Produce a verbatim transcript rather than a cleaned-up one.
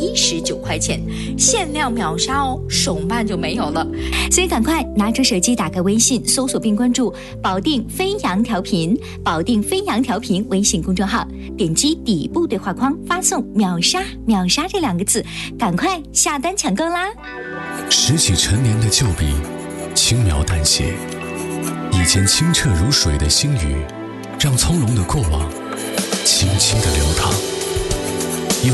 一十九块钱，限量秒杀哦，手慢就没有了。 所以赶快拿出手机，打开微信，搜索并关注保定飞扬调频，保定飞扬调频微信公众号，点击底部对话框发送秒杀秒杀这两个字，赶快下单抢购啦。 拾起陈年的旧笔，轻描淡写，以前清澈如水的星宇，让从容的过往轻轻地流淌。